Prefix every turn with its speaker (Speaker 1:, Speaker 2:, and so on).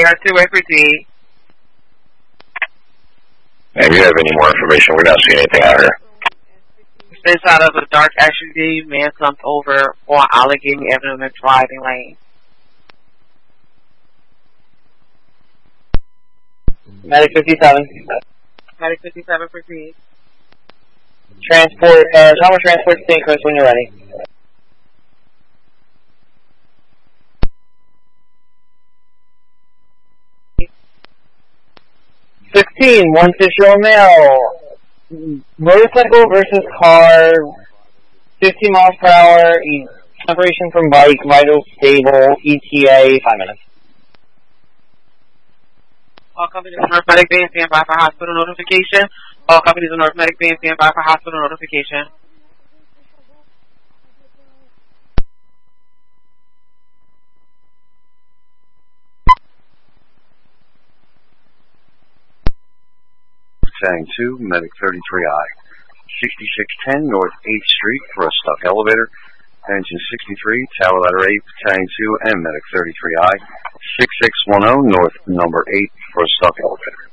Speaker 1: are two-way proceed.
Speaker 2: If you have any more information, we're not seeing anything out here.
Speaker 1: This out of a dark SUV, man slumped over on Allegheny Avenue in the driving lane.
Speaker 3: Medic 57.
Speaker 1: Medic 57, proceed.
Speaker 3: Transport, Thomas Transport St. Chris when you're ready. One Fisher male. Motorcycle versus car. 50 miles per hour. Separation from bike. Vital stable. ETA 5 minutes.
Speaker 1: All companies in North Medic Bay stand by for hospital notification. All companies in North Medic Bay stand by for hospital notification.
Speaker 2: Sang 2, Medic 33I. 6610 North 8th Street for a stuck elevator. Engine 63, Tower Ladder 8, Battalion 2, and Medic 33I. 6610 North number 8 for a stuck elevator.